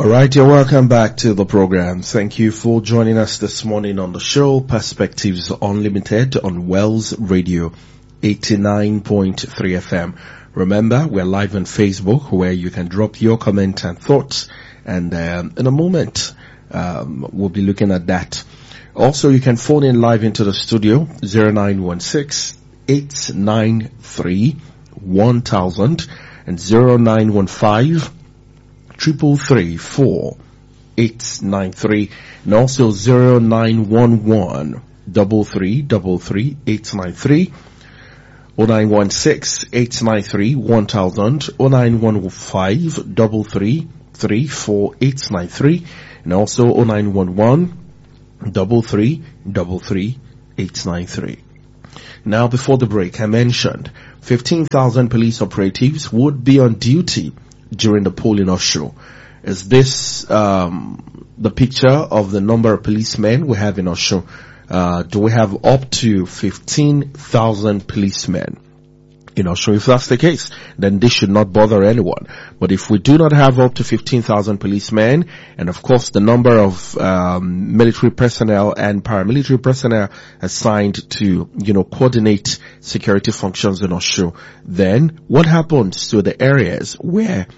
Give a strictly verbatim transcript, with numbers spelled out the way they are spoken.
All right, you're welcome back to the program. Thank you for joining us this morning on the show Perspectives Unlimited on Wells Radio eighty-nine point three F M. Remember, we're live on Facebook where you can drop your comment and thoughts, and um, in a moment um, we'll be looking at that. Also, you can phone in live into the studio zero nine one six, eight nine three, one thousand and zero nine one five, triple three four eight nine three, and also zero nine one one double three double three eight nine three, oh nine one six eight nine three one thousand, oh nine one five double three three four eight nine three, and also oh nine one one double three double three eight nine three. Now, before the break, I mentioned fifteen thousand police operatives would be on duty during the polling Osho. Is this um, the picture of the number of policemen we have in Osho? Uh, do we have up to fifteen thousand policemen in Osho? If that's the case, then this should not bother anyone. But if we do not have up to fifteen thousand policemen, and of course the number of um, military personnel and paramilitary personnel assigned to, you know, coordinate security functions in Osho, then what happens to the areas where